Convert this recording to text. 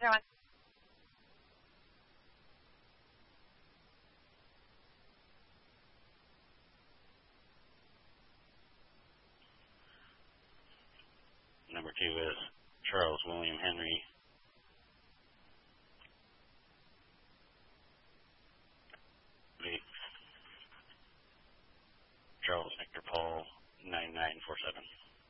everyone. Number 2 is Charles William Henry. Charles Victor Paul 9947.